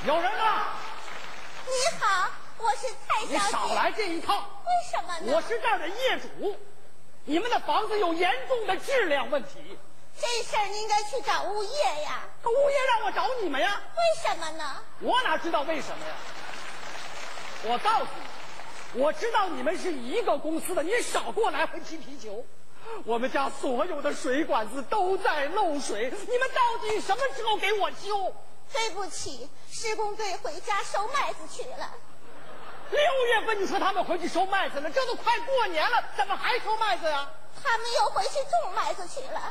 有人吗？ 你好，我是蔡小姐。 你少来这一套。 为什么呢？ 我是这儿的业主，你们的房子有严重的质量问题。 这事儿你应该去找物业呀。 物业让我找你们呀？ 为什么呢？ 我哪知道为什么呀？我告诉你，我知道你们是一个公司的，你少给我来回踢皮球。我们家所有的水管子都在漏水，你们到底什么时候给我修？ 对不起，施工队回家收麦子去了。 6月份你说他们回去收麦子了，这都快过年了，怎么还收麦子呀？ 他们又回去种麦子去了。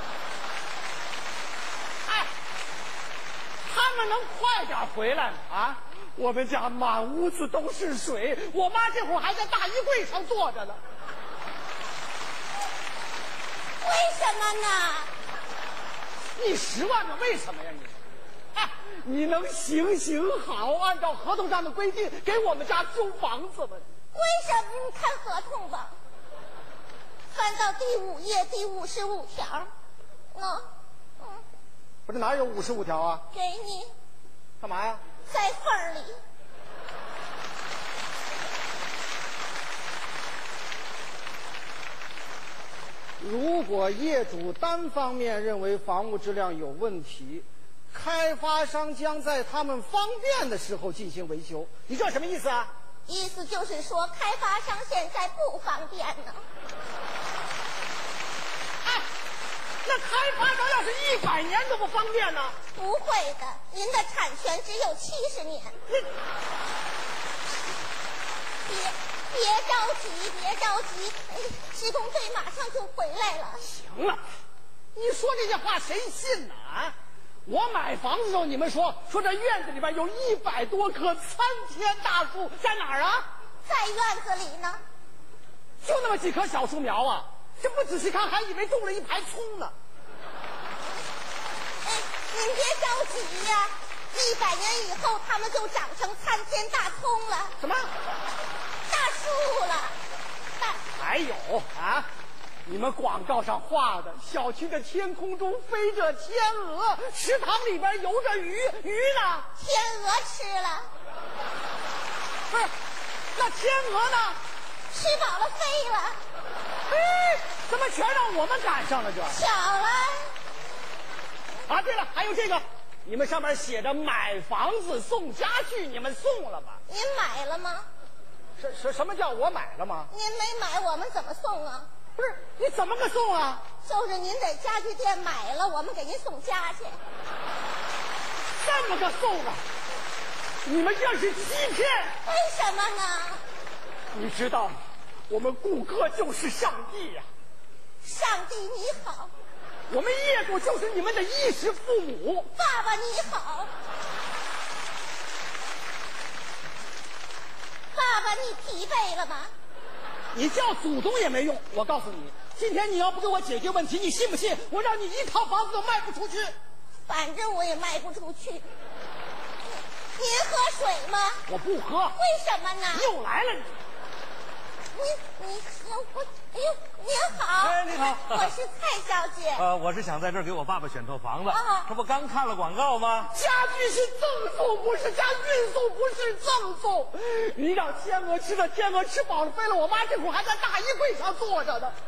哎，他们能快点回来吗？啊！我们家满屋子都是水，我妈这会儿还在大衣柜上坐着呢。 为什么呢？ 你10万个为什么呀你？哎，你能行好，按照合同上的规定给我们家修房子吗？ 为什么？你看合同吧，翻到第5页第55条。 不是哪有55条啊？ 给你。 干嘛呀？ 在缝里。 如果业主单方面认为房屋质量有问题，开发商将在他们方便的时候进行维修。你这什么意思啊？ 意思就是说，开发商现在不方便呢。 哎，那开发商要是100年都不方便呢？ 不会的，您的产权只有70年。别着急，别着急，施工队马上就回来了。 行了，你说这些话谁信呢？啊！我买房子的时候，你们说这院子里边有100多棵参天大树，在哪儿啊？ 在院子里呢。 就那么几棵小树苗啊！这不仔细看，还以为种了一排葱呢。 哎，您别着急呀，100年以后，它们就长成参天大葱了。 什么？ 大树了。 还有啊，你们广告上画的小区的天空中飞着天鹅，池塘里边游着鱼，鱼呢？ 天鹅吃了。 不是，那天鹅呢？ 吃饱了飞了。 哎，怎么全让我们赶上了？这巧了。 啊，对了，还有这个，你们上面写着买房子送家具，你们送了吧？ 您买了吗？ 什么叫我买了吗？ 您没买，我们怎么送啊？ 不是，你怎么个送啊？ 就是您在家具店买了，我们给您送家去。 这么个送啊？你们这是欺骗！ 为什么呢？ 你知道，我们顾客就是上帝呀！ 上帝你好。 我们业主就是你们的衣食父母。 爸爸你好。爸爸，你疲惫了吗？ 你叫祖宗也没用。我告诉你，今天你要不给我解决问题，你信不信我让你一套房子都卖不出去？ 反正我也卖不出去。您喝水吗？ 我不喝。 为什么呢？ 又来了哎呦，您好。 哎，你好， 我是蔡小姐。 我是想在这儿给我爸爸选套房子。 啊， 这不刚看了广告吗？ 家具是赠送，不是加运送，不是赠送。你让天鹅吃的，天鹅吃饱了飞了，我妈这会儿还在大衣柜上坐着呢。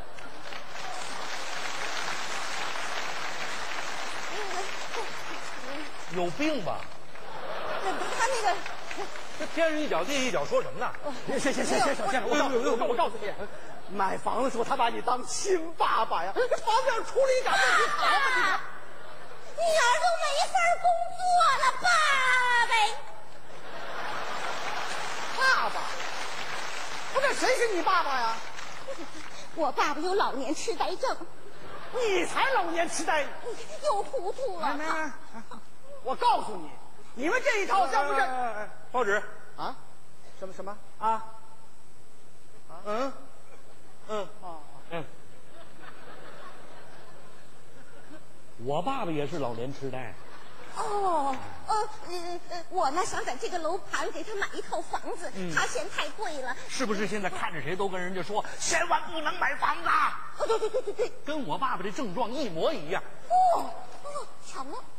有病吧？ 他那个。 这天上一脚地下一脚，说什么呢？ 行，我告诉你，买房的时候他把你当亲爸爸呀，这房子要出了一点问题，好嘛你女儿都没法工作了， 爸爸，不是谁是你爸爸呀？ 我爸爸有老年痴呆症。 你才老年痴呆， 又糊涂了。 没，我告诉你，你们这一套像不是？ 报纸啊？什么啊？我爸爸也是老年痴呆。 我呢想在这个楼盘给他买一套房子，他嫌太贵了。 是不是现在看着谁都跟人家说千万不能买房子？ 对， 跟我爸爸这症状一模一样。 巧了，